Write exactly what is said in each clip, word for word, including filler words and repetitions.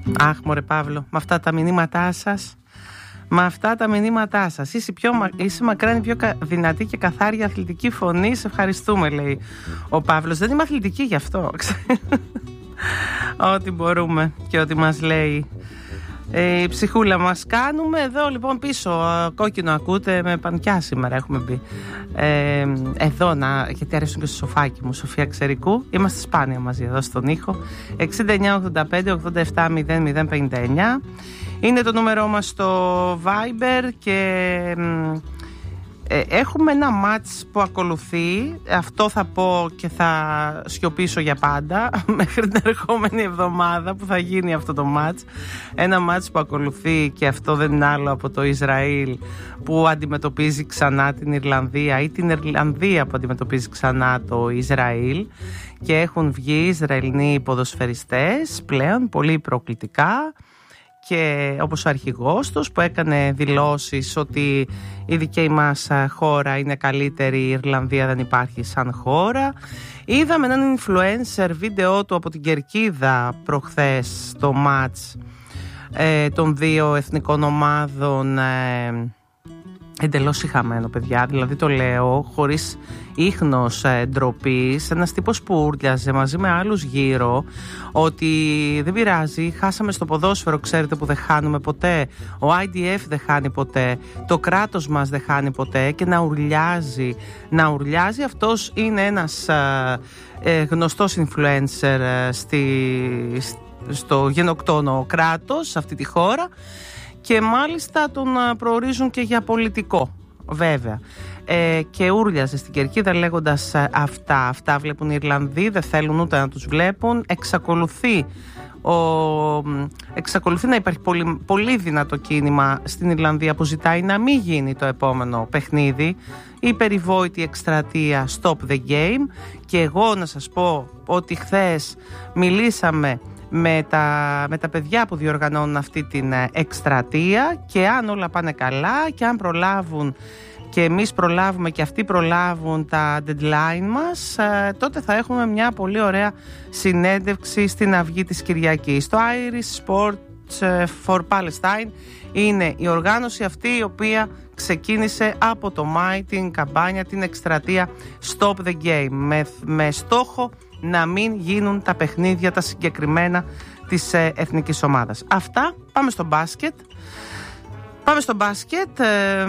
Αχ, μωρέ Παύλο, με αυτά τα μηνύματά σας, με αυτά τα μηνύματά σας. Είσαι, πιο, είσαι μακράν πιο δυνατή και καθάρια αθλητική φωνή. Σε ευχαριστούμε, λέει ο Παύλος. Δεν είμαι αθλητική γι' αυτό. Ό,τι μπορούμε και ό,τι μας λέει η ψυχούλα μας κάνουμε. Εδώ λοιπόν πίσω, κόκκινο ακούτε, με πανκιά σήμερα έχουμε μπει. Ε, εδώ να, γιατί αρέσουν και στο σοφάκι μου, Σοφία Ξερικού. Είμαστε σπάνια μαζί εδώ στον ήχο. εξήντα εννιά ογδόντα πέντε ογδόντα επτά μηδέν μηδέν πενήντα εννιά είναι το νούμερό μας στο Viber και ε, έχουμε ένα μάτς που ακολουθεί. Αυτό θα πω και θα σιωπήσω για πάντα μέχρι την ερχόμενη εβδομάδα που θα γίνει αυτό το μάτς. Ένα μάτς που ακολουθεί και αυτό δεν είναι άλλο από το Ισραήλ που αντιμετωπίζει ξανά την Ιρλανδία ή την Ιρλανδία που αντιμετωπίζει ξανά το Ισραήλ και έχουν βγει Ισραηλινοί ποδοσφαιριστές πλέον πολύ προκλητικά και όπως ο αρχηγός τους που έκανε δηλώσεις ότι η δική μας χώρα είναι καλύτερη, η Ιρλανδία δεν υπάρχει σαν χώρα. Είδαμε έναν influencer βίντεο του από την Κερκίδα προχθές στο μάτς ε, των δύο εθνικών ομάδων, ε, εντελώς σιχαμένο παιδιά, δηλαδή το λέω χωρίς ίχνος ε, ντροπής. Ένας τύπος που ούρλιαζε μαζί με άλλους γύρω ότι δεν πειράζει, χάσαμε στο ποδόσφαιρο, ξέρετε που δεν χάνουμε ποτέ, ο άι ντι εφ δεν χάνει ποτέ, το κράτος μας δεν χάνει ποτέ, και να ουρλιάζει, να ουρλιάζει. Αυτός είναι ένας ε, ε, γνωστός influencer ε, στη, στο γενοκτόνο κράτος σε αυτή τη χώρα και μάλιστα τον προορίζουν και για πολιτικό βέβαια, ε, και ούρλιαζε στην Κερκίδα λέγοντας αυτά, αυτά βλέπουν οι Ιρλανδοί, δεν θέλουν ούτε να τους βλέπουν. Εξακολουθεί, ο, εξακολουθεί να υπάρχει πολύ, πολύ δυνατό κίνημα στην Ιρλανδία που ζητάει να μην γίνει το επόμενο παιχνίδι, η περιβόητη εκστρατεία Stop the Game. Και εγώ να σας πω ότι χθες μιλήσαμε με τα, με τα παιδιά που διοργανώνουν αυτή την εκστρατεία και αν όλα πάνε καλά και αν προλάβουν και εμείς προλάβουμε και αυτοί προλάβουν τα deadline μας, τότε θα έχουμε μια πολύ ωραία συνέντευξη στην αυγή της Κυριακής. Το Irish Sports for Palestine είναι η οργάνωση αυτή η οποία ξεκίνησε από το Μάη την καμπάνια, την εκστρατεία Stop the Game με, με στόχο να μην γίνουν τα παιχνίδια τα συγκεκριμένα της ε, εθνικής ομάδας. Αυτά, πάμε στο μπάσκετ. Πάμε στο μπάσκετ. Ε,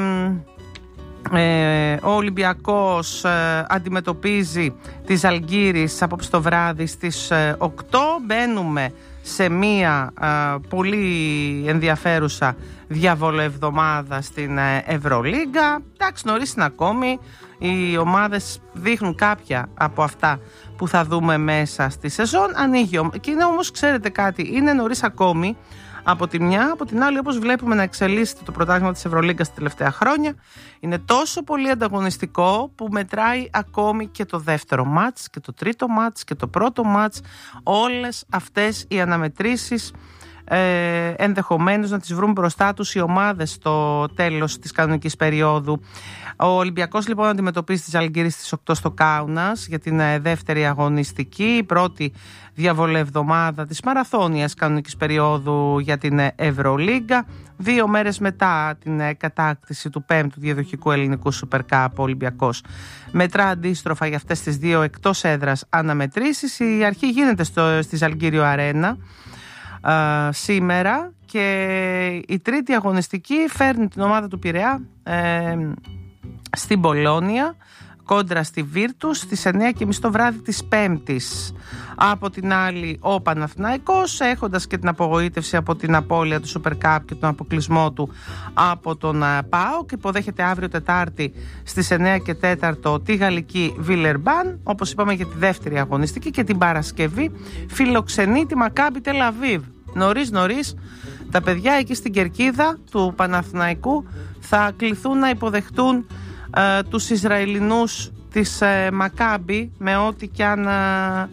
ε, ο Ολυμπιακός ε, αντιμετωπίζει τη Ζαλγκίρις απόψε το βράδυ στις ε, οκτώ. Μπαίνουμε σε μία ε, πολύ ενδιαφέρουσα διαβολοεβδομάδα στην ε, Ευρωλίγκα. Εντάξει, νωρίς είναι ακόμη. Οι ομάδες δείχνουν κάποια από αυτά που θα δούμε μέσα στη σεζόν. Ανοίγει και είναι όμως, ξέρετε κάτι, είναι νωρίς ακόμη από τη μια, από την άλλη όπως βλέπουμε να εξελίσσεται το πρωτάθλημα της Ευρωλίγκας τα τελευταία χρόνια, είναι τόσο πολύ ανταγωνιστικό που μετράει ακόμη και το δεύτερο μάτς και το τρίτο μάτς και το πρώτο μάτς. Όλες αυτές οι αναμετρήσεις Ε, ενδεχομένως να τις βρουν μπροστά τους οι ομάδες στο τέλος της κανονικής περίοδου. Ο Ολυμπιακός λοιπόν αντιμετωπίζει τη Ζαλγκίρις στις οκτώ στο Κάουνας για την ε, δεύτερη αγωνιστική, η πρώτη διαβολευδομάδα της μαραθώνιας κανονικής περίοδου για την ε, Ευρωλίγκα. Δύο μέρες μετά την ε, κατάκτηση του πέμπτου διαδοχικού ελληνικού Super Cup, ο Ολυμπιακός μετρά αντίστροφα για αυτές τις δύο εκτός έδρας αναμετρήσεις. Η αρχή γίνεται στο, στη Ζαλγκίριο Αρένα Uh, σήμερα και η τρίτη αγωνιστική φέρνει την ομάδα του Πειραιά ε, στην Πολόνια κόντρα στη Βίρτους στις εννιά και μισή το βράδυ της Πέμπτης. Από την άλλη ο Παναθηναϊκός, έχοντας και την απογοήτευση από την απώλεια του Super Cup και τον αποκλεισμό του από τον ΠΑΟΚ, υποδέχεται αύριο Τετάρτη στις εννιά και τέσσερα τη γαλλική Βιλερμπάν, όπως είπαμε για τη δεύτερη αγωνιστική, και την Παρασκευή φιλοξενεί τη Μακάμπι Τελ Αβίβ. Νωρίς νωρίς τα παιδιά εκεί στην κερκίδα του Παναθηναϊκού θα κληθούν να υποδεχτούν ε, τους Ισραηλινούς της ε, Μακάμπι, με ό,τι κι αν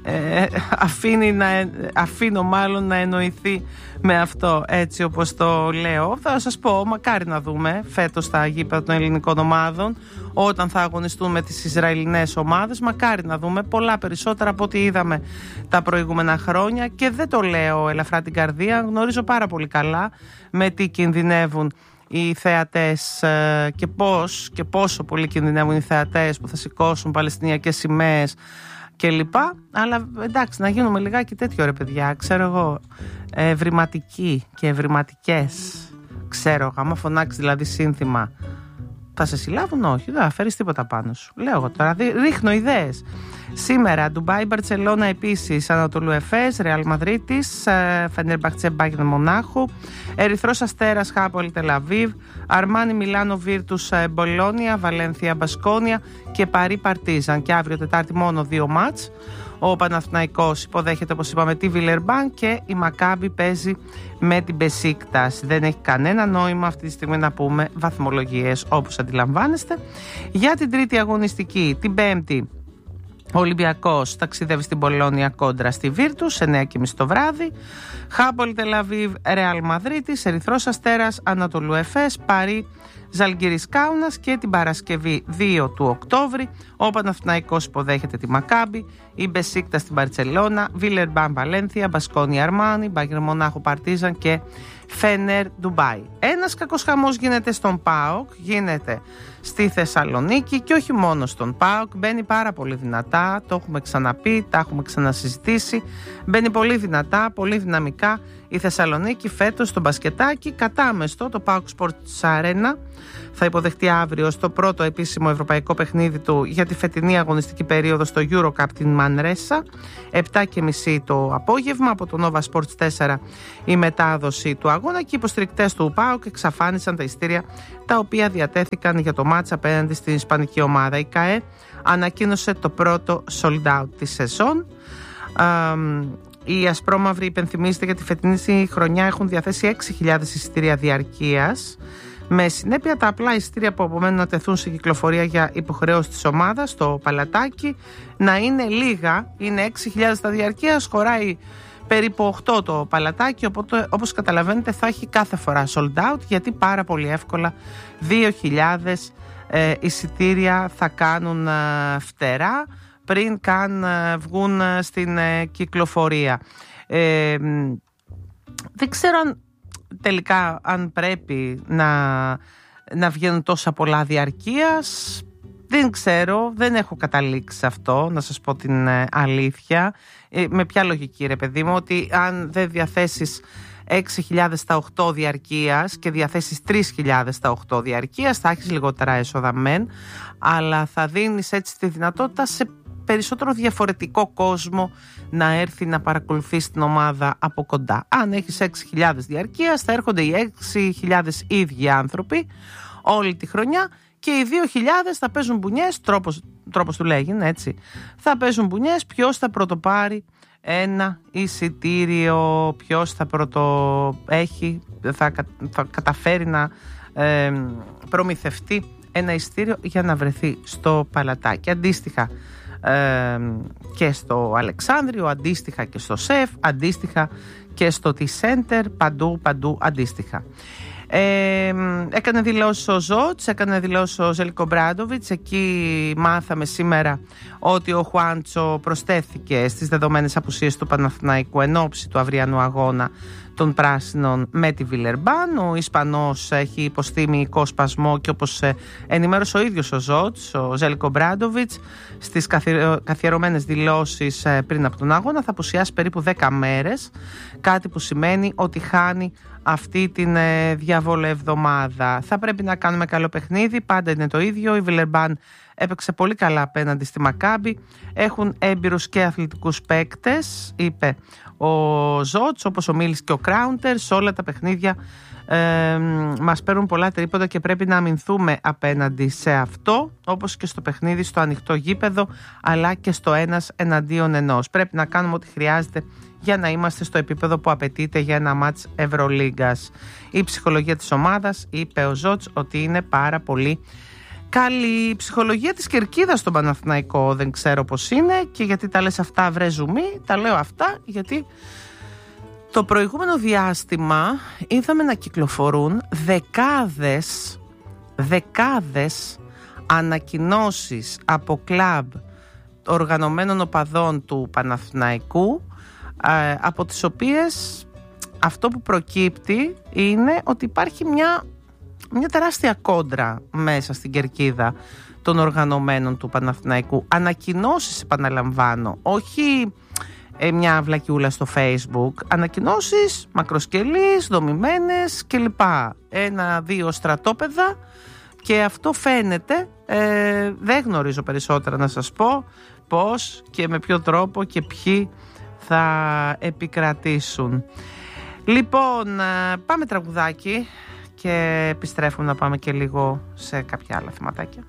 ε, αφήνει να, αφήνω μάλλον να εννοηθεί με αυτό, έτσι όπως το λέω. Θα σας πω, μακάρι να δούμε φέτος τα γήπεδα των ελληνικών ομάδων όταν θα αγωνιστούν με τις Ισραηλινές ομάδες. Μακάρι να δούμε πολλά περισσότερα από ό,τι είδαμε τα προηγούμενα χρόνια, και δεν το λέω ελαφρά την καρδία, γνωρίζω πάρα πολύ καλά με τι κινδυνεύουν οι θεατές και πώς και πόσο πολύ κινδυνεύουν οι θεατές που θα σηκώσουν παλαιστινιακές σημαίες και λοιπά. Αλλά εντάξει, να γίνουμε λιγάκι τέτοιο, ρε παιδιά, ξέρω εγώ, ευρηματικοί και ευρηματικές, ξέρω, άμα φωνάξει δηλαδή σύνθημα θα σε συλλάβουν? Όχι, δεν θα φέρεις τίποτα πάνω σου. Λέω εγώ τώρα, ρίχνω ιδέες. Σήμερα, Ντουμπάι, Μπαρτσελώνα επίσης, Ανατολού Εφές, Ρεάλ Μαδρίτης, Φενέρμπαχτσε, Μπάγερν Μονάχου, Ερυθρός Αστέρας, Χάπολ Τελαβίβ, Αρμάνι Μιλάνο Βίρτους, Μπολόνια, Βαλένθια Μπασκόνια και Παρί Παρτίζαν. Και αύριο Τετάρτη μόνο δύο μάτς. Ο Παναθηναϊκός υποδέχεται, όπως είπαμε, τη Βιλερμπάν και η Μακάμπι παίζει με την Μπεσίκτας. Δεν έχει κανένα νόημα αυτή τη στιγμή να πούμε βαθμολογίες, όπως αντιλαμβάνεστε. Για την τρίτη αγωνιστική, την Πέμπτη, ο Ολυμπιακός ταξιδεύει στην Πολόνια κόντρα στη Βίρτους, εννιά και μισή το βράδυ. Χάπολ Τελαβίβ, Ρεάλ Μαδρίτης, Ερυθρός Αστέρας, Ανατολού Εφές, Παρί Ζαλγκίρις Κάουνας. Και την Παρασκευή δύο του Οκτώβρη ο Παναθηναϊκός υποδέχεται τη Μακάμπι, η Μπεσίκτα στην Μπαρτσελώνα, Βιλερμπάν Βαλένθια, Μπασκόνια Αρμάνι, Μπάγερν Μονάχου Παρτίζαν και Φενέρ Ντουμπάι. Ένας κακός χαμός γίνεται στον ΠΑΟΚ, γίνεται στη Θεσσαλονίκη, και όχι μόνο στον ΠΑΟΚ, μπαίνει πάρα πολύ δυνατά, το έχουμε ξαναπεί, τα έχουμε ξανασυζητήσει, μπαίνει πολύ δυνατά, πολύ δυναμικά η Θεσσαλονίκη φέτος στο μπασκετάκι. Κατάμεστο, το ΠΑΟΚ Sports Arena θα υποδεχτεί αύριο στο πρώτο επίσημο ευρωπαϊκό παιχνίδι του για τη φετινή αγωνιστική περίοδο στο EuroCup την Μανρέσα, επτά και μισή το απόγευμα. Από το Nova Sports τέσσερα η μετάδοση του αγώνα, και οι υποστηρικτές του ΠΑΟΚ εξαφάνισαν τα ειστήρια τα οποία διατέθηκαν για το μάτς απέναντι στην ισπανική ομάδα. Η ΚΑΕ ανακοίνωσε το πρώτο sold out της σεζόν. Οι ασπρόμαυροι, υπενθυμίζεται, για τη φετινή χρονιά έχουν διαθέσει έξι χιλιάδες εισιτήρια διαρκείας, με συνέπεια τα απλά εισιτήρια που απομένουν να τεθούν σε κυκλοφορία για υποχρεώσεις της ομάδας στο Παλατάκι να είναι λίγα. Είναι έξι χιλιάδες τα διαρκείας, χωράει περίπου οκτώ το Παλατάκι, οπότε όπως καταλαβαίνετε θα έχει κάθε φορά sold out, γιατί πάρα πολύ εύκολα δύο χιλιάδες ε, εισιτήρια θα κάνουν ε, φτερά πριν καν ε, βγουν ε, στην ε, κυκλοφορία. Ε, δεν ξέρω αν τελικά αν πρέπει να, να βγαίνουν τόσα πολλά διαρκείας. Δεν ξέρω, δεν έχω καταλήξει σε αυτό, να σας πω την ε, αλήθεια. Ε, με ποια λογική, ρε παιδί μου, ότι αν δεν διαθέσεις έξι χιλιάδες στα οκτώ διαρκείας και διαθέσεις τρεις χιλιάδες στα οκτώ διαρκείας, θα έχεις λιγότερα έσοδα μεν, αλλά θα δίνεις έτσι τη δυνατότητα σε περισσότερο διαφορετικό κόσμο να έρθει να παρακολουθήσει την ομάδα από κοντά. Αν έχεις έξι χιλιάδες διαρκείας, θα έρχονται οι έξι χιλιάδες ίδιοι άνθρωποι όλη τη χρονιά, και οι δύο χιλιάδες θα παίζουν μπουνιές, τρόπος, τρόπος του λέγει, έτσι. Θα παίζουν μπουνιές ποιος θα πρωτοπάρει ένα εισιτήριο, ποιος θα πρωτοέχει, θα, θα καταφέρει να ε, προμηθευτεί ένα εισιτήριο για να βρεθεί στο Παλατάκι. Αντίστοιχα ε, και στο Αλεξάνδριο, αντίστοιχα και στο ΣΕΦ, αντίστοιχα και στο T-Center, παντού, παντού αντίστοιχα. Ε, έκανε δηλώσεις ο Ζότς, έκανε δηλώσεις ο Ζέλικο Μπράντοβιτς. Εκεί μάθαμε σήμερα ότι ο Χουάντσο προσθέθηκε στις δεδομένες απουσίες του Παναθηναϊκού εν ώψη του αυριανού αγώνα των πράσινων με τη Βιλερμπάν. Ο Ισπανός έχει υποστεί μυϊκό σπασμό, και όπως ενημέρωσε ο ίδιος ο Ζότς, ο Ζέλικο Μπράντοβιτς, στις καθιερωμένες δηλώσεις πριν από τον αγώνα, θα απουσιάσει περίπου δέκα μέρες, κάτι που σημαίνει ότι χάνει αυτή την ε, διαβολευδομάδα. Θα πρέπει να κάνουμε καλό παιχνίδι, πάντα είναι το ίδιο. Η Βιλερμπάν έπαιξε πολύ καλά απέναντι στη Μακάμπι. Έχουν έμπειρους και αθλητικούς παίκτες, είπε ο Ζότς, όπως ο Μίλης και ο Κράουντερ. Σε όλα τα παιχνίδια ε, μας παίρνουν πολλά τρίποτα και πρέπει να αμυνθούμε απέναντι σε αυτό, όπως και στο παιχνίδι στο ανοιχτό γήπεδο, αλλά και στο ένας εναντίον ενός. Πρέπει να κάνουμε ό,τι χρειάζεται για να είμαστε στο επίπεδο που απαιτείται για ένα μάτς Ευρωλίγκας. Η ψυχολογία της ομάδας, είπε ο Ζότς, ότι είναι πάρα πολύ Καλή η ψυχολογία της κερκίδας στον Παναθηναϊκό, δεν ξέρω πώς είναι και γιατί τα λες αυτά βρε ζουμί, τα λέω αυτά γιατί το προηγούμενο διάστημα είδαμε να κυκλοφορούν δεκάδες, δεκάδες ανακοινώσεις από κλαμπ οργανωμένων οπαδών του Παναθηναϊκού, από τις οποίες αυτό που προκύπτει είναι ότι υπάρχει μια, μια τεράστια κόντρα μέσα στην κερκίδα των οργανωμένων του Παναθηναϊκού. Ανακοινώσεις, επαναλαμβάνω, όχι ε, μια βλακιούλα στο Facebook, ανακοινώσεις μακροσκελείς, δομημένες κλπ. Ένα-δύο στρατόπεδα και αυτό φαίνεται, ε, δεν γνωρίζω περισσότερα να σας πω πώς και με ποιο τρόπο και ποιοι θα επικρατήσουν. Λοιπόν, πάμε τραγουδάκι και επιστρέφουμε να πάμε και λίγο σε κάποια άλλα θεματάκια.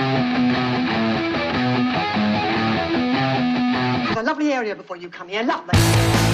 Lovely area before you come here, lovely.